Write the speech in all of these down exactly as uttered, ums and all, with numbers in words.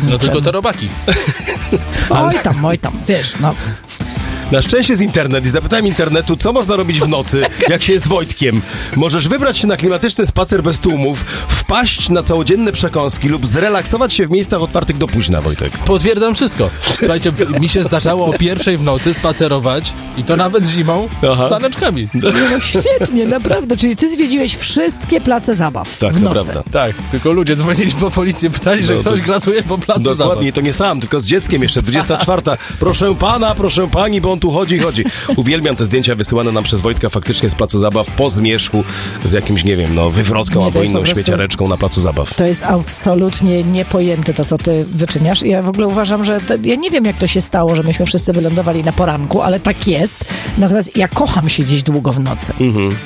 No tylko te robaki. Oj tam, oj tam, wiesz, no. Na szczęście jest internet i zapytałem internetu, co można robić w nocy, jak się jest Wojtkiem. Możesz wybrać się na klimatyczny spacer bez tłumów, wpaść na całodzienne przekąski lub zrelaksować się w miejscach otwartych do późna, Wojtek. Potwierdzam wszystko. Słuchajcie, mi się zdarzało o pierwszej w nocy spacerować i to nawet zimą z saneczkami. No świetnie, naprawdę. Czyli ty zwiedziłeś wszystkie place zabaw Tak, w to nocy. prawda. Tak, tylko ludzie dzwonili po policję, pytali, że No, ktoś to- grasuje po placu zabaw. Dokładnie, to nie sam, tylko z dzieckiem jeszcze, dwudziesta czwarta. Proszę pana, proszę pani, bo on tu chodzi, chodzi. Uwielbiam te zdjęcia wysyłane nam przez Wojtka faktycznie z placu zabaw po zmierzchu z jakimś, nie wiem, no wywrotką Nie, to albo jest po inną prostu- śmieciareczką na placu zabaw. To jest absolutnie niepojęte to, co ty wyczyniasz. Ja w ogóle uważam, że... To, ja nie wiem, jak to się stało, że myśmy wszyscy wylądowali na poranku, ale tak jest. Natomiast ja kocham siedzieć długo w nocy. Mhm.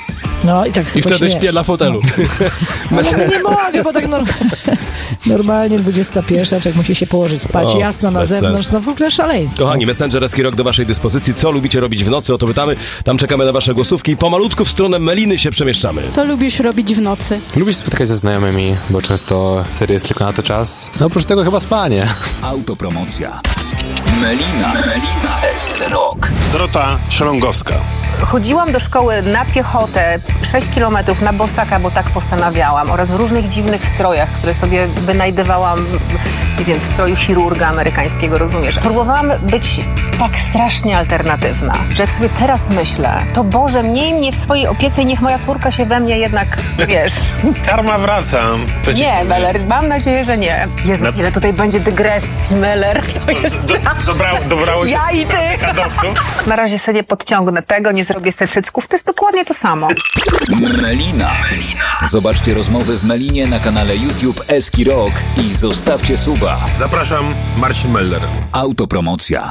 No i tak sobie I wtedy pośmiejesz. śpię na fotelu. No, ale nie mogę, bo tak norm- normalnie dwudziesta pierwsza, jak musi się położyć spać O, jasno na bez zewnątrz, sensu. no w ogóle szaleństwo. Kochani, Messengerski Rok do waszej dyspozycji. Co lubicie robić w nocy? O to pytamy. Tam czekamy na wasze głosówki i pomalutku w stronę Meliny się przemieszczamy. Co lubisz robić w nocy? Lubię się spotykać ze znajomymi, bo często wtedy jest tylko na to czas. No oprócz tego chyba spanie. Autopromocja. Melina. Melina. S C Rock. Dorota Szelongowska. Chodziłam do szkoły na piechotę sześć kilometrów na bosaka, bo tak postanawiałam, oraz w różnych dziwnych strojach, które sobie wynajdywałam, nie wiem, w stroju chirurga amerykańskiego, rozumiesz? Próbowałam być tak strasznie alternatywna, że jak sobie teraz myślę, to Boże, mniej mnie w swojej opiece i niech moja córka się we mnie jednak, wiesz... Karma wraca. To ci- Nie, Meller, mam nadzieję, że nie. Jezus, ile tutaj będzie dygresji, Meller. To jest Do, dobra, dobrało się Ja i ty! kadowców. Na razie sobie podciągnę tego, nie zrobię se cycków, to jest dokładnie to samo. Melina. Zobaczcie rozmowy w Melinie na kanale YouTube Eski Rock i zostawcie suba. Zapraszam, Marcin Meller. Autopromocja.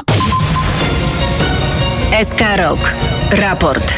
S K Rock. Raport.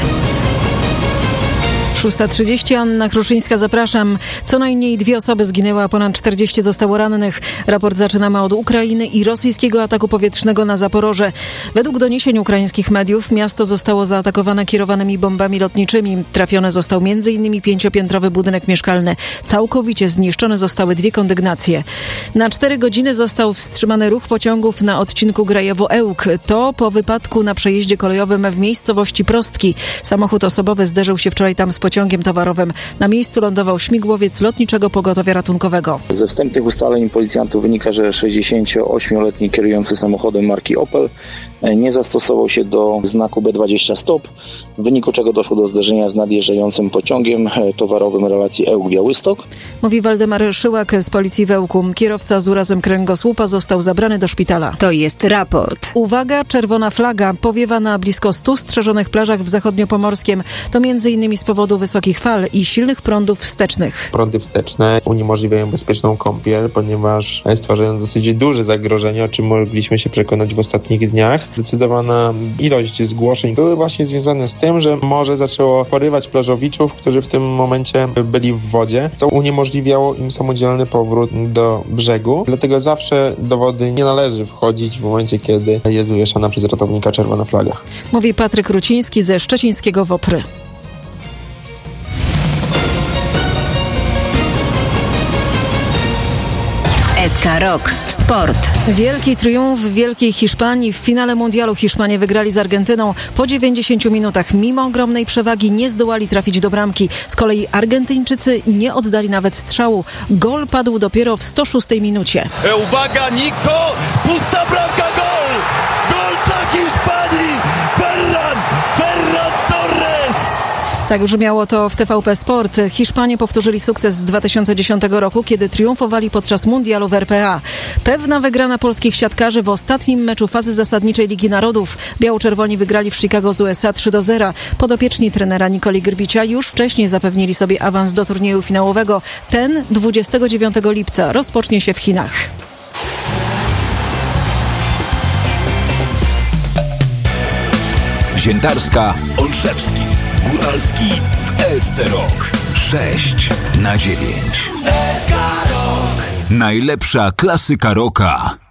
szósta trzydzieści, Anna Kruszyńska, zapraszam. Co najmniej dwie osoby zginęły, a ponad czterdzieści zostało rannych. Raport zaczynamy od Ukrainy i rosyjskiego ataku powietrznego na Zaporoże. Według doniesień ukraińskich mediów miasto zostało zaatakowane kierowanymi bombami lotniczymi. Trafiony został między innymi pięciopiętrowy budynek mieszkalny. Całkowicie zniszczone zostały dwie kondygnacje. Na cztery godziny został wstrzymany ruch pociągów na odcinku Grajewo-Ełk. To po wypadku na przejeździe kolejowym w miejscowości Prostki. Samochód osobowy zderzył się wczoraj tam z pociągiem towarowym. Na miejscu lądował śmigłowiec Lotniczego Pogotowia Ratunkowego. Ze wstępnych ustaleń policjantów wynika, że sześćdziesięcioośmioletni kierujący samochodem marki Opel nie zastosował się do znaku B dwadzieścia stop, w wyniku czego doszło do zderzenia z nadjeżdżającym pociągiem towarowym relacji Ełk-Białystok. Mówi Waldemar Szyłak z policji w Ełku. Kierowca z urazem kręgosłupa został zabrany do szpitala. To jest raport. Uwaga, czerwona flaga powiewa na blisko stu strzeżonych plażach w zachodniopomorskiem. To między innymi z powodu wysokich fal i silnych prądów wstecznych. Prądy wsteczne uniemożliwiają bezpieczną kąpiel, ponieważ stwarzają dosyć duże zagrożenie, o czym mogliśmy się przekonać w ostatnich dniach. Zdecydowana ilość zgłoszeń były właśnie związane z tym, że morze zaczęło porywać plażowiczów, którzy w tym momencie byli w wodzie, co uniemożliwiało im samodzielny powrót do brzegu. Dlatego zawsze do wody nie należy wchodzić w momencie, kiedy jest wywieszana przez ratownika czerwona flaga. Mówi Patryk Ruciński ze szczecińskiego Wopry. S K Rock. Sport. Wielki triumf w Wielkiej Hiszpanii. W finale mundialu Hiszpanie wygrali z Argentyną. Po dziewięćdziesięciu minutach mimo ogromnej przewagi nie zdołali trafić do bramki. Z kolei Argentyńczycy nie oddali nawet strzału. Gol padł dopiero w sto szóstej minucie. Uwaga, Nico! Pusta bramka, gol! Gol dla Hiszpanii! Ferran! Ferran Torres! Tak brzmiało to w T V P Sport. Hiszpanie powtórzyli sukces z dwa tysiące dziesiątego roku, kiedy triumfowali podczas mundialu w R P A. Pewna wygrana polskich siatkarzy w ostatnim meczu fazy zasadniczej Ligi Narodów. Biało-czerwoni wygrali w Chicago z U S A trzy do zera. Podopieczni trenera Nikoli Grbicia już wcześniej zapewnili sobie awans do turnieju finałowego. Ten dwudziestego dziewiątego lipca rozpocznie się w Chinach. Ziętarska, Olszewski, Góralski w S C Rock. sześć na dziewięć. Najlepsza klasyka rocka.